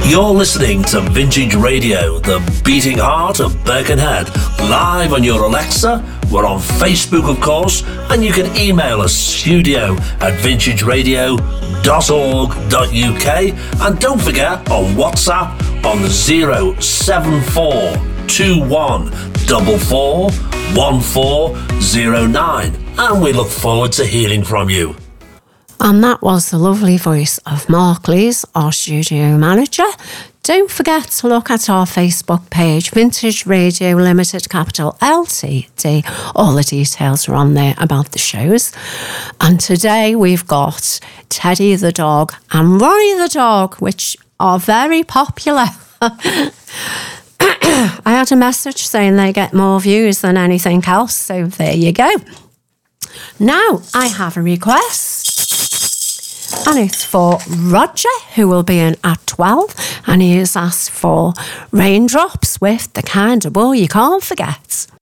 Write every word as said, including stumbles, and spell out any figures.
You're listening to Vintage Radio, the beating heart of Birkenhead, live on your Alexa. We're on Facebook, of course, and you can email us studio at vintage radio dot org dot U K. And don't forget, on WhatsApp on zero seven four two one four four one four zero nine. And we look forward to hearing from you. And that was the lovely voice of Mark Lees, our studio manager. Don't forget to look at our Facebook page, Vintage Radio Limited, capital L T D. All the details are on there about the shows. And today we've got Teddy the dog and Ronnie the dog, which are very popular. I had a message saying they get more views than anything else, so there you go. Now I have a request. And it's for Roger, who will be in at twelve, and he has asked for Raindrops with The Kind of Wool You Can't Forget.